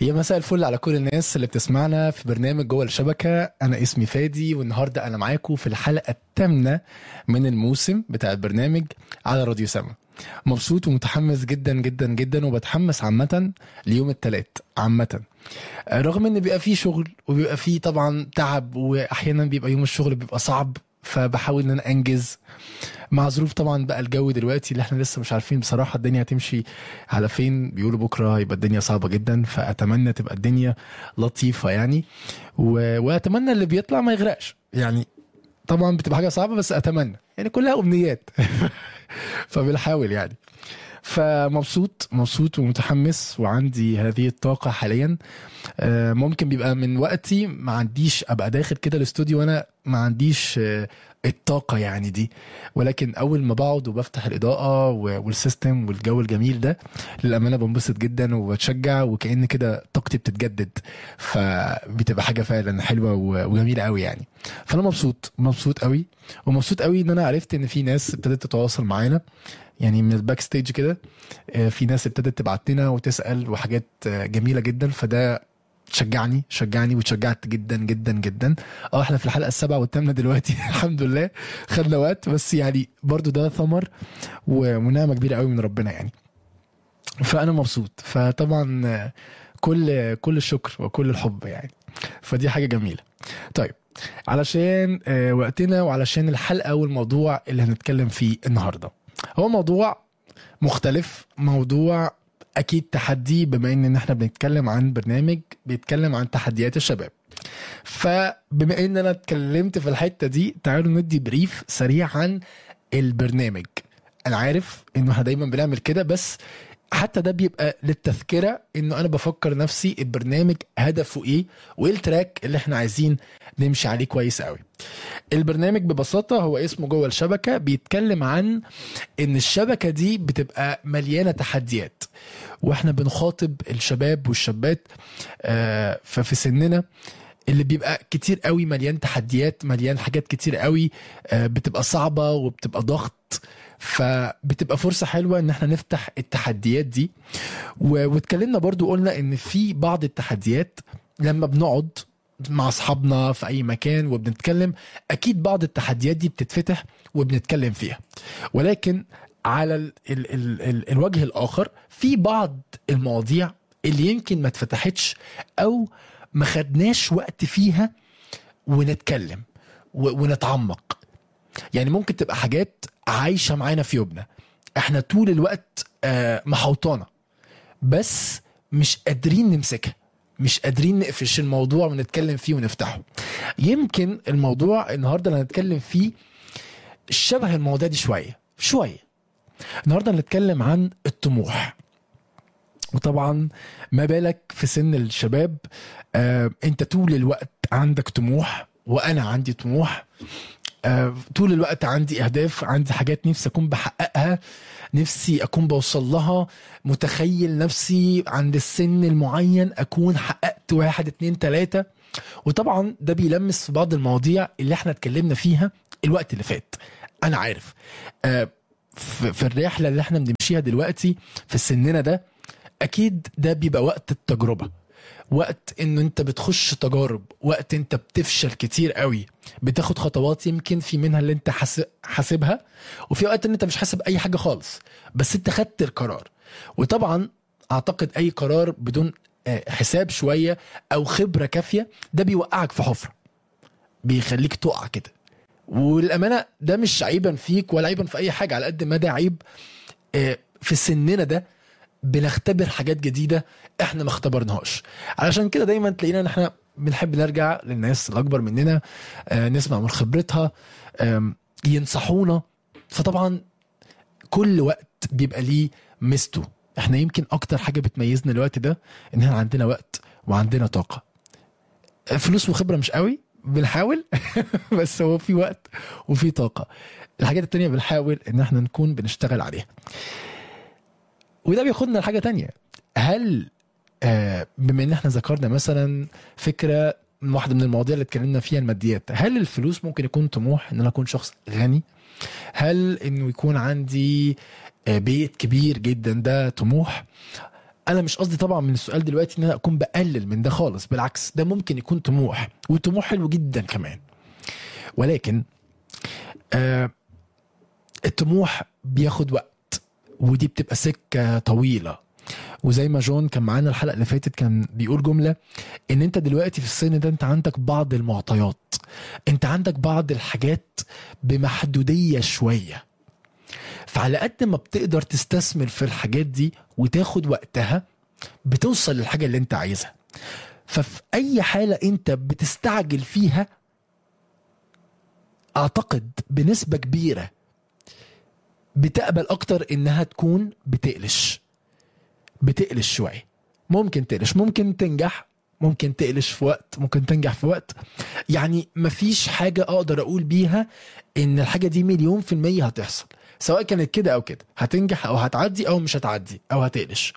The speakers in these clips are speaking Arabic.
يا مساء الفل على كل الناس اللي بتسمعنا في برنامج جوه الشبكة. أنا اسمي فادي، والنهاردة أنا معاكم في الحلقة الثامنة من الموسم بتاع البرنامج على راديو سما. مبسوط ومتحمس جدا جدا جدا، وبتحمس عامة ليوم التلات عامة، رغم ان بيبقى فيه شغل وبيبقى فيه طبعا تعب، واحيانا بيبقى يوم الشغل بيبقى صعب، فبحاول ان انا انجز مع ظروف طبعا بقى الجو دلوقتي اللي احنا لسه مش عارفين بصراحة الدنيا هتمشي على فين. بيقولوا بكرة يبقى الدنيا صعبة جدا، فأتمنى تبقى الدنيا لطيفة يعني، وأتمنى اللي بيطلع ما يغرقش يعني. طبعا بتبقى حاجة صعبة، بس أتمنى يعني، كلها أمنيات. فبنحاول يعني. فمبسوط مبسوط ومتحمس، وعندي هذه الطاقة حاليا. ممكن بيبقى من وقتي ما عنديش ابقى داخل كده الاستوديو وانا ما عنديش الطاقة يعني دي، ولكن اول ما بقعد وبفتح الاضاءة والسيستم والجو الجميل ده، للأمانة بنبسط جدا وبتشجع، وكأن كده طاقتي بتتجدد. فبتبقى حاجة فعلا حلوة وجميلة قوي يعني. فانا مبسوط قوي، ومبسوط قوي ان انا عرفت ان في ناس ابتدت تتواصل معانا يعني من الباك ستيج كده. في ناس ابتدت تبعت لنا وتسأل وحاجات جميلة جدا، فده شجعني وتشجعت جدا جدا جدا. احنا في الحلقه السابعه والثامنه دلوقتي. الحمد لله، خدنا وقت بس يعني برضو ده ثمر ونعمه كبيره قوي من ربنا يعني. فانا مبسوط، فطبعا كل الشكر وكل الحب يعني. فدي حاجه جميله. طيب، علشان وقتنا وعلشان الحلقه والموضوع اللي هنتكلم فيه النهارده، هو موضوع مختلف، موضوع اكيد تحدي، بما ان احنا بنتكلم عن برنامج بيتكلم عن تحديات الشباب. فبما ان انا اتكلمت في الحتة دي، تعالوا ندي بريف سريع عن البرنامج. انا عارف انه احنا دايما بنعمل كده، بس حتى ده بيبقى للتذكرة انه انا بفكر نفسي البرنامج هدفه ايه، وايه التراك اللي احنا عايزين نمشي عليه كويس قوي. البرنامج ببساطة هو اسمه جوه الشبكة، بيتكلم عن ان الشبكة دي بتبقى مليانة تحديات، واحنا بنخاطب الشباب والشابات ففي سننا اللي بيبقى كتير قوي مليان تحديات، مليان حاجات كتير قوي بتبقى صعبة وبتبقى ضغط. فبتبقى فرصة حلوة ان احنا نفتح التحديات دي. واتكلمنا برضو، قلنا ان في بعض التحديات لما بنقعد مع اصحابنا في اي مكان وبنتكلم، اكيد بعض التحديات دي بتتفتح وبنتكلم فيها، ولكن على الوجه الاخر في بعض المواضيع اللي يمكن ما اتفتحتش او ما خدناش وقت فيها ونتكلم ونتعمق. يعني ممكن تبقى حاجات عايشة معانا في يومنا، احنا طول الوقت محوطانا، بس مش قادرين نمسكها، مش قادرين نقفش الموضوع ونتكلم فيه ونفتحه. يمكن الموضوع النهاردة اللي هنتكلم فيه شبه المواضيع دي شوية. النهاردة هنتكلم عن الطموح، وطبعا ما بالك في سن الشباب. انت طول الوقت عندك طموح، وانا عندي طموح. طول الوقت عندي اهداف، عندي حاجات نفسي اكون بحققها، نفسي اكون بوصل لها، متخيل نفسي عند السن المعين اكون حققت 1 2 3. وطبعا ده بيلمس في بعض المواضيع اللي احنا اتكلمنا فيها الوقت اللي فات. انا عارف في الرحلة اللي احنا بنمشيها دلوقتي في سننا ده، اكيد ده بيبقى وقت التجربة، وقت ان انت بتخش تجارب، وقت انت بتفشل كتير قوي، بتاخد خطوات يمكن في منها اللي انت حاسبها، وفي وقت ان انت مش حاسب اي حاجة خالص، بس انت خدت القرار. وطبعا اعتقد اي قرار بدون حساب شوية او خبرة كافية، ده بيوقعك في حفرة، بيخليك تقع كده. والامانة ده مش عيبا فيك ولا عيبا في اي حاجة، على قد ما ده عيب في سننا ده بنختبر حاجات جديدة احنا ما اختبرناهاش. علشان كده دايما تلاقينا ان احنا بنحب نرجع للناس الاكبر مننا، نسمع من خبرتها، ينصحونا. فطبعا كل وقت بيبقى ليه ميزته. احنا يمكن اكتر حاجة بتميزنا الوقت ده ان احنا عندنا وقت وعندنا طاقة. فلوس وخبرة مش قوي، بنحاول. بس هو في وقت وفي طاقة. الحاجات التانية بنحاول ان احنا نكون بنشتغل عليها. وده بياخدنا لحاجة تانية. هل بما ان احنا ذكرنا مثلا فكرة من واحدة من المواضيع اللي اتكلمنا فيها، الماديات، هل الفلوس ممكن يكون طموح ان انا اكون شخص غني؟ هل انه يكون عندي بيت كبير جدا ده طموح؟ انا مش قصدي طبعا من السؤال دلوقتي ان انا اكون بقلل من ده خالص، بالعكس ده ممكن يكون طموح، وطموح حلو جدا كمان. ولكن آه الطموح بياخد وقت، ودي بتبقى سكة طويلة. وزي ما جون كان معانا الحلقة اللي فاتت كان بيقول جملة، ان انت دلوقتي في السن ده انت عندك بعض المعطيات، انت عندك بعض الحاجات بمحدودية شوية، فعلى قد ما بتقدر تستثمر في الحاجات دي وتاخد وقتها بتوصل للحاجة اللي انت عايزها. ففي اي حالة انت بتستعجل فيها اعتقد بنسبة كبيرة بتقبل اكتر انها تكون بتقلش شوية. ممكن تقلش، ممكن تنجح، ممكن تقلش في وقت، ممكن تنجح في وقت. يعني مفيش حاجة اقدر اقول بيها ان الحاجة دي 1,000,000% هتحصل، سواء كانت كده او كده، هتنجح او هتعدي او مش هتعدي او هتقلش.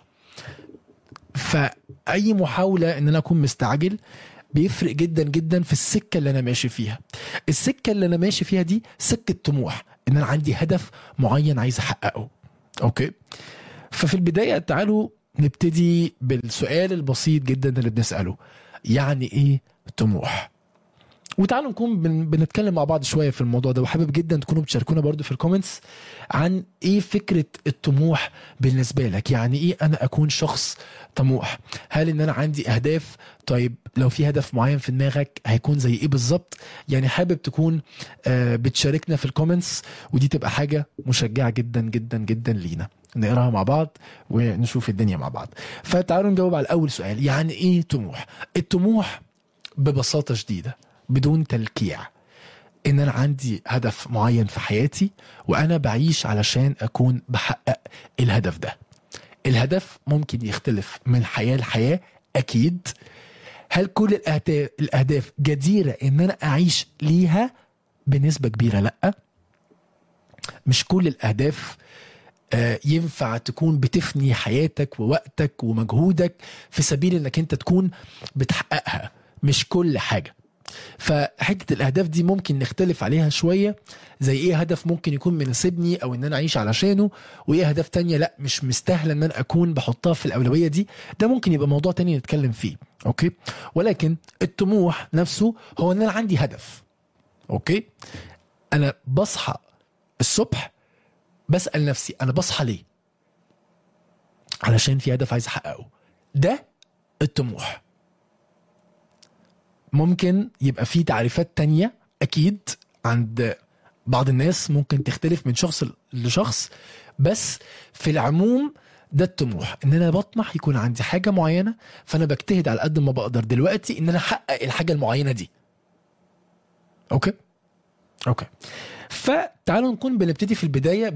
فاي محاولة ان انا اكون مستعجل بيفرق جدا جدا في السكة اللي انا ماشي فيها. السكة اللي انا ماشي فيها دي سكة طموح، ان انا عندي هدف معين عايز احققه. اوكي، ففي البداية تعالوا نبتدي بالسؤال البسيط جدا اللي بنسأله، يعني ايه طموح؟ وتعالوا نكون بنتكلم مع بعض شوية في الموضوع ده، وحابب جدا تكونوا بتشاركونا برضو في الكومنتس عن ايه فكرة الطموح بالنسبة لك. يعني ايه انا اكون شخص طموح؟ هل ان انا عندي اهداف؟ طيب لو في هدف معين في دماغك هيكون زي ايه بالظبط؟ يعني حابب تكون بتشاركنا في الكومنتس، ودي تبقى حاجة مشجعة جدا جدا جدا لينا نقراها مع بعض ونشوف الدنيا مع بعض. فتعالوا نجاوب على اول سؤال، يعني ايه طموح؟ الطموح ببساطة شديدة بدون تلكيع ان انا عندي هدف معين في حياتي وانا بعيش علشان اكون بحقق الهدف ده. الهدف ممكن يختلف من حياة لحياة اكيد. هل كل الاهداف جديرة ان انا اعيش ليها؟ بنسبة كبيرة لا. مش كل الاهداف ينفع تكون بتفني حياتك ووقتك ومجهودك في سبيل انك انت تكون بتحققها، مش كل حاجة. فحته الاهداف دي ممكن نختلف عليها شويه، زي ايه هدف ممكن يكون مناسبني او ان انا اعيش علشانه، وايه اهداف تانية لا مش مستاهله ان انا اكون بحطها في الاولويه دي. ده ممكن يبقى موضوع تاني نتكلم فيه. اوكي، ولكن الطموح نفسه هو ان انا عندي هدف. اوكي، انا بصحى الصبح بسأل نفسي انا بصحى ليه؟ علشان في هدف عايز احققه. ده الطموح. ممكن يبقى في تعريفات تانية أكيد عند بعض الناس، ممكن تختلف من شخص لشخص، بس في العموم ده الطموح، ان انا بطمح يكون عندي حاجة معينة، فانا بجتهد على قد ما بقدر دلوقتي ان انا احقق الحاجة المعينة دي. اوكي اوكي، فتعالوا نكون بنبتدي في البداية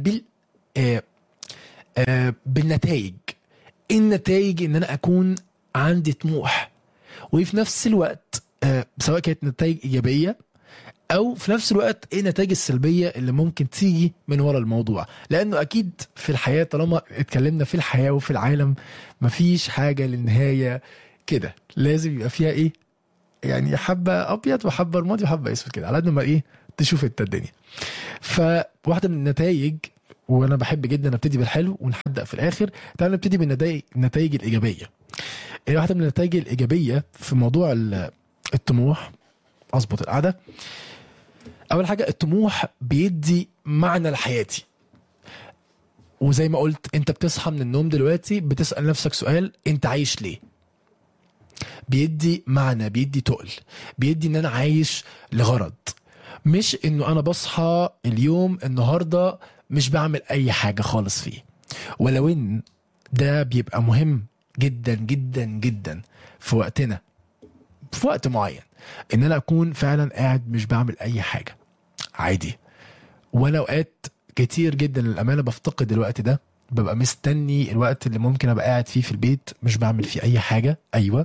بالنتائج. النتائج ان انا اكون عندي طموح، وفي نفس الوقت سواء كانت نتائج ايجابيه او في نفس الوقت ايه النتائج السلبيه اللي ممكن تيجي من ورا الموضوع. لانه اكيد في الحياه طالما اتكلمنا في الحياه وفي العالم مفيش حاجه للنهايه كده، لازم يبقى فيها ايه، يعني حبه ابيض وحبه رمادي وحبه اسود كده، على قد ما ايه تشوف انت الدنيا. فواحده من النتائج، وانا بحب جدا ابتدي بالحلو ونحدق في الاخر، تعالوا نبتدي بالنتائج الايجابيه. واحده من النتائج الايجابيه في موضوع الطموح، اظبط القعده. اول حاجه الطموح بيدي معنى لحياتي. وزي ما قلت انت بتصحى من النوم دلوقتي بتسال نفسك سؤال، انت عايش ليه؟ بيدي معنى، بيدي تقل، بيدي ان انا عايش لغرض، مش انه انا بصحى اليوم النهارده مش بعمل اي حاجه خالص فيه. ولو ان ده بيبقى مهم جدا جدا جدا في وقتنا، في وقت معين، ان انا اكون فعلا قاعد مش بعمل اي حاجه عادي. وانا اوقات كتير جدا للامانه بفتقد الوقت ده، ببقى مستني الوقت اللي ممكن ابقى قاعد فيه في البيت مش بعمل فيه اي حاجه. ايوه،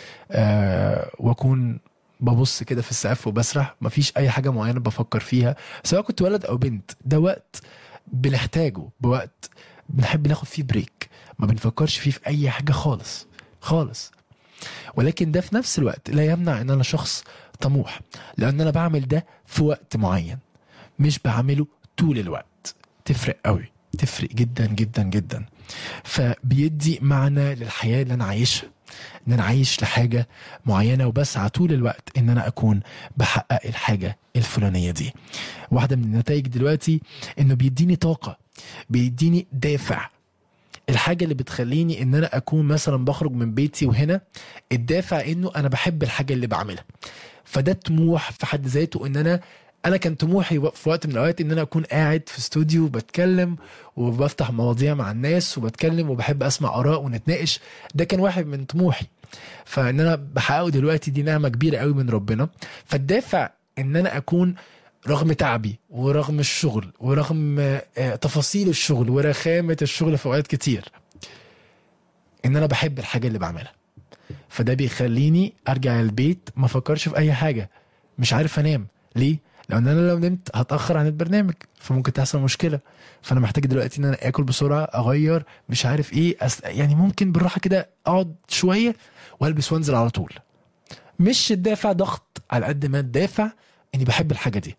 واكون ببص كده في السقف وبسرح، مفيش اي حاجه معينه بفكر فيها، سواء كنت ولد او بنت. ده وقت بنحتاجه، بوقت بنحب ناخد فيه بريك، ما بنفكرش فيه في اي حاجه خالص خالص. ولكن ده في نفس الوقت لا يمنع ان انا شخص طموح، لان انا بعمل ده في وقت معين، مش بعمله طول الوقت. تفرق قوي، تفرق جدا جدا جدا. فبيدي معنى للحياة اللي انا عايشها، ان انا عايش لحاجة معينة وبسعى طول الوقت ان انا اكون بحقق الحاجة الفلانية دي. واحدة من النتائج دلوقتي انه بيديني طاقة، بيديني دافع. الحاجة اللي بتخليني ان انا اكون مثلا بخرج من بيتي وهنا، الدافع انه انا بحب الحاجة اللي بعملها. فده طموح في حد ذاته. ان انا كان طموحي في وقت من الاوقات ان انا اكون قاعد في استوديو بتكلم وبفتح مواضيع مع الناس وبتكلم وبحب اسمع اراء ونتناقش. ده كان واحد من طموحي، فان انا بحققه دلوقتي دي نعمة كبيرة قوي من ربنا. فالدافع ان انا اكون رغم تعبي ورغم الشغل ورغم تفاصيل الشغل ورخامة الشغل في اوقات كتير، ان انا بحب الحاجة اللي بعملها. فده بيخليني ارجع البيت ما افكرش في اي حاجة، مش عارف انام. ليه؟ لان انا لو نمت هتاخر عن البرنامج فممكن تحصل مشكله. فانا محتاج دلوقتي ان انا اكل بسرعه، اغير مش عارف ايه يعني ممكن بالراحه كده اقعد شويه والبس وانزل على طول. مش الدافع ضغط على قد ما الدافع اني بحب الحاجه دي.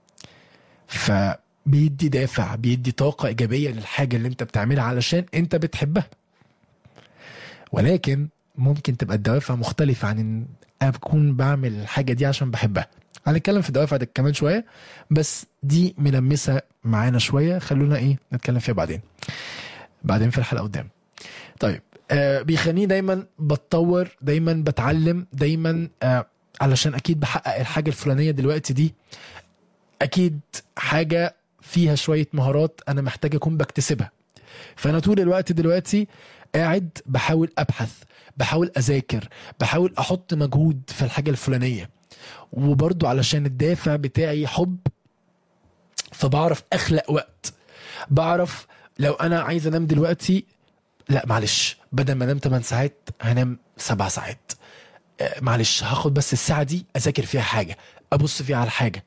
فبيدي دافع، بيدي طاقه ايجابيه للحاجه اللي انت بتعملها علشان انت بتحبها. ولكن ممكن تبقى الدوافع مختلفة عن ان انا بكون بعمل الحاجة دي عشان بحبها. هنتكلم في الدوافع دي كمان شوية، بس دي ملمسة معانا شوية، خلونا نتكلم فيها بعدين في الحلقة قدام. طيب بيخليني دايما بتطور، دايما بتعلم، دايما علشان اكيد بحقق الحاجة الفلانية دلوقتي دي. اكيد حاجة فيها شوية مهارات انا محتاج اكون بكتسبها. فانا طول الوقت دلوقتي قاعد بحاول ابحث، بحاول اذاكر، بحاول احط مجهود في الحاجة الفلانية. وبرضو علشان الدافع بتاعي حب، فبعرف اخلق وقت. بعرف لو انا عايز انام دلوقتي، لا معلش، بدل ما انام 8 ساعات هنام 7 ساعات. معلش هاخد بس الساعة دي اذاكر فيها حاجة، ابص فيها على حاجة،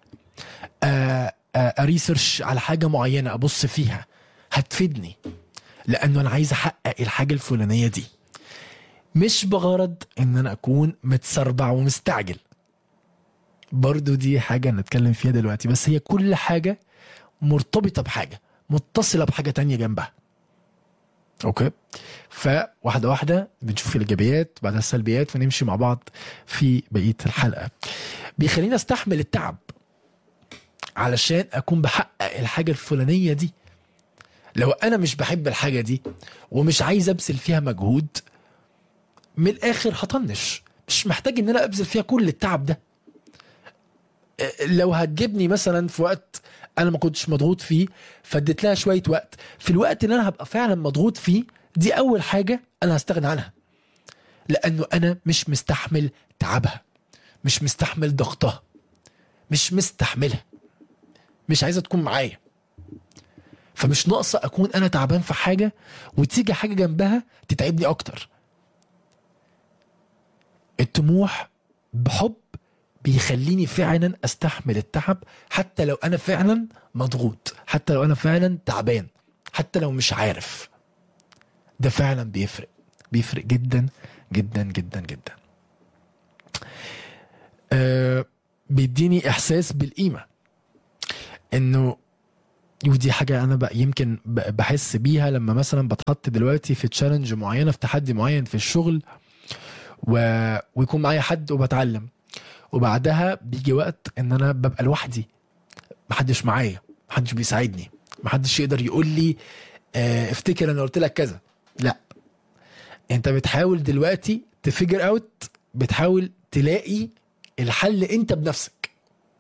اريسيرش على حاجة معينة ابص فيها هتفيدني، لانه انا عايز احقق الحاجة الفلانية دي. مش بغرض ان انا اكون متسربع ومستعجل. برضو دي حاجة نتكلم فيها دلوقتي، بس هي كل حاجة مرتبطة بحاجة، متصلة بحاجة تانية جنبها. اوكي، فواحدة واحدة بنشوف الايجابيات بعدها السلبيات ونمشي مع بعض في بقية الحلقة. بيخلينا استحمل التعب علشان اكون بحقق الحاجة الفلانية دي. لو انا مش بحب الحاجة دي ومش عايز ابذل فيها مجهود، من الاخر هطنش، مش محتاج ان انا ابذل فيها كل التعب ده. لو هتجيبني مثلا في وقت انا ما كنتش مضغوط فيه، فاديت لها شويه وقت، في الوقت اللي انا هبقى فعلا مضغوط فيه، دي اول حاجه انا هستغنى عنها، لانه انا مش مستحمل تعبها، مش مستحمل ضغطها، مش مستحملها، مش عايزه تكون معايا. فمش ناقصه اكون انا تعبان في حاجه وتيجي حاجه جنبها تتعبني اكتر. الطموح بحب بيخليني فعلا استحمل التعب، حتى لو انا فعلا مضغوط، حتى لو انا فعلا تعبان، حتى لو مش عارف. ده فعلا بيفرق جدا جدا جدا جدا. بيديني احساس بالقيمة، انه ودي حاجة انا بقى يمكن بحس بيها لما مثلا بتحط دلوقتي في تشالنج معينة، في تحدي معين في الشغل، ويكون معايا حد وبتعلم، وبعدها بيجي وقت ان انا ببقى لوحدي، محدش معايا، محدش بيساعدني، محدش يقدر يقول لي افتكر انا قلت لك كذا. لا، انت بتحاول دلوقتي تفجر اوت، بتحاول تلاقي الحل انت بنفسك.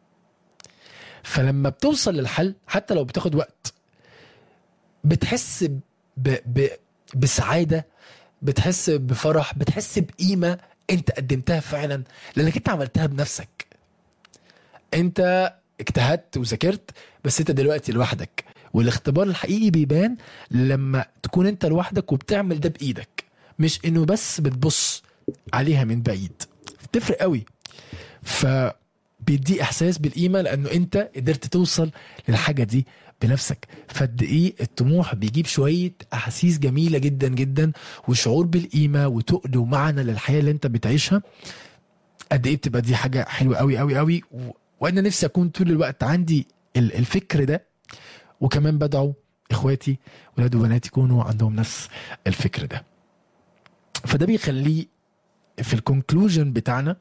فلما بتوصل للحل حتى لو بتاخد وقت، بتحس ب بسعادة، بتحس بفرح، بتحس بقيمة انت قدمتها فعلا، لانك انت عملتها بنفسك. انت اجتهدت وذاكرت، بس انت دلوقتي لوحدك. والاختبار الحقيقي بيبان لما تكون انت لوحدك وبتعمل ده بايدك، مش انه بس بتبص عليها من بعيد. بتفرق قوي. فبيدي احساس بالقيمة لانه انت قدرت توصل للحاجة دي بنفسك. فقد ايه الطموح بيجيب شوية احاسيس جميلة جدا جدا، وشعور بالقيمة وتقل ومعنى للحياة اللي انت بتعيشها. قد ايه بتبقى دي حاجة حلوة قوي قوي قوي. وانا نفسي اكون طول الوقت عندي الفكر ده. وكمان بدعو اخواتي ولاد وبنات يكونوا عندهم نفس الفكر ده. فده بيخليه في الكونكلوجن بتاعنا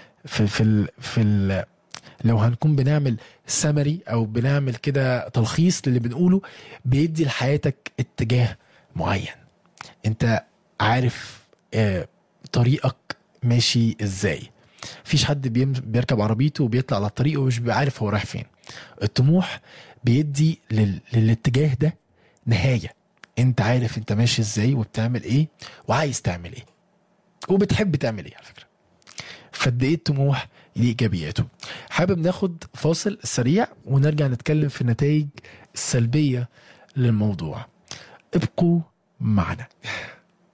في لو هنكون بنعمل سمري او بنعمل كده تلخيص للي بنقوله، بيدي لحياتك اتجاه معين. انت عارف طريقك ماشي ازاي. مفيش حد بيركب عربيته وبيطلع على الطريق ومش بيبقى عارف هو رايح فين. الطموح بيدي للاتجاه ده نهاية. انت عارف انت ماشي ازاي وبتعمل ايه وعايز تعمل ايه وبتحب تعمل ايه على فكرة. فقد ايه الطموح ليه ايجابياته. حابب ناخد فاصل سريع ونرجع نتكلم في النتائج السلبية للموضوع. ابقوا معنا.